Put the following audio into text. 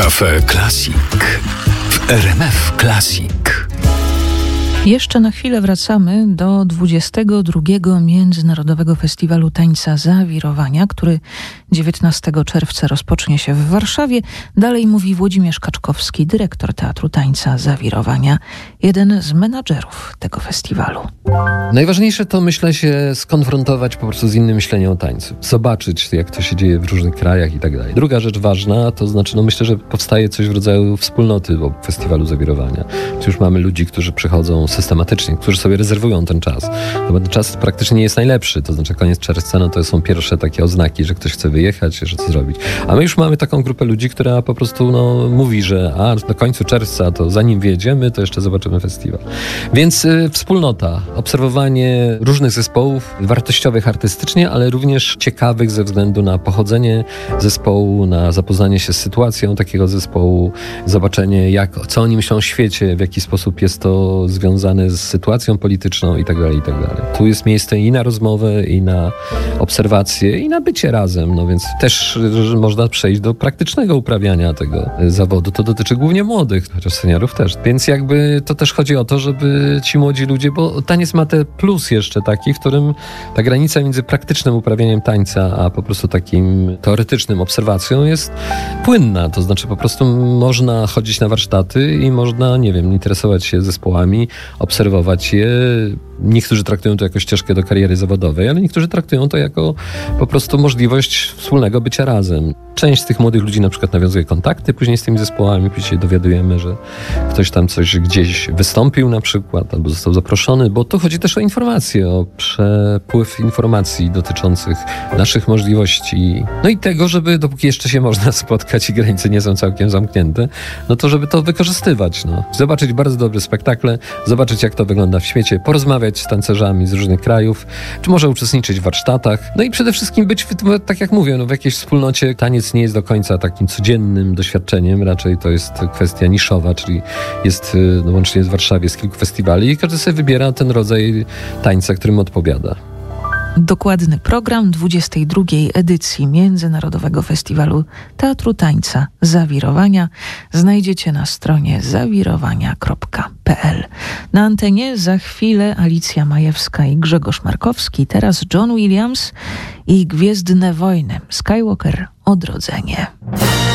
Cafe Classic w RMF Classic. Jeszcze na chwilę wracamy do 22. Międzynarodowego Festiwalu Tańca Zawirowania, który 19 czerwca rozpocznie się w Warszawie. Dalej mówi Włodzimierz Kaczkowski, dyrektor Teatru Tańca Zawirowania, jeden z menadżerów tego festiwalu. Najważniejsze to, myślę, się skonfrontować po prostu z innym myśleniem o tańcu. Zobaczyć, jak to się dzieje w różnych krajach i tak dalej. Druga rzecz ważna, to znaczy, myślę, że powstaje coś w rodzaju wspólnoty w Festiwalu Zawirowania. Już mamy ludzi, którzy przychodzą systematycznie, którzy sobie rezerwują ten czas. No bo ten czas praktycznie nie jest najlepszy, to znaczy koniec czerwca, to są pierwsze takie oznaki, że ktoś chce wyjechać, że co zrobić. A my już mamy taką grupę ludzi, która po prostu mówi, że na końcu czerwca, to zanim wyjedziemy, to jeszcze zobaczymy festiwal. Więc wspólnota, obserwowanie różnych zespołów, wartościowych artystycznie, ale również ciekawych ze względu na pochodzenie zespołu, na zapoznanie się z sytuacją takiego zespołu, zobaczenie, co oni myślą o świecie, w jaki sposób jest to związane z sytuacją polityczną i tak dalej, i tak dalej. Tu jest miejsce i na rozmowę, i na obserwację, i na bycie razem, więc też można przejść do praktycznego uprawiania tego zawodu. To dotyczy głównie młodych, chociaż seniorów też. Więc to też chodzi o to, żeby ci młodzi ludzie, bo taniec ma ten plus jeszcze taki, w którym ta granica między praktycznym uprawianiem tańca, a po prostu takim teoretycznym obserwacją jest płynna. To znaczy po prostu można chodzić na warsztaty i można, interesować się zespołami, obserwować je. Niektórzy traktują to jako ścieżkę do kariery zawodowej, ale niektórzy traktują to jako po prostu możliwość wspólnego bycia razem. Część z tych młodych ludzi na przykład nawiązuje kontakty później z tymi zespołami, później się dowiadujemy, że ktoś tam coś gdzieś wystąpił na przykład, albo został zaproszony, bo tu chodzi też o informacje, o przepływ informacji dotyczących naszych możliwości. I tego, żeby dopóki jeszcze się można spotkać i granice nie są całkiem zamknięte, to żeby to wykorzystywać. Zobaczyć bardzo dobre spektakle, zobaczyć jak to wygląda w świecie, porozmawiać z tancerzami z różnych krajów, czy może uczestniczyć w warsztatach. I przede wszystkim być, tak jak mówię, w jakiejś wspólnocie. Taniec nie jest do końca takim codziennym doświadczeniem, raczej to jest kwestia niszowa, czyli jest łącznie w Warszawie z kilku festiwali i każdy sobie wybiera ten rodzaj tańca, którym odpowiada. Dokładny program 22. edycji Międzynarodowego Festiwalu Teatru Tańca Zawirowania znajdziecie na stronie zawirowania.pl. Na antenie za chwilę Alicja Majewska i Grzegorz Markowski, teraz John Williams i Gwiezdne Wojny, Skywalker Odrodzenie.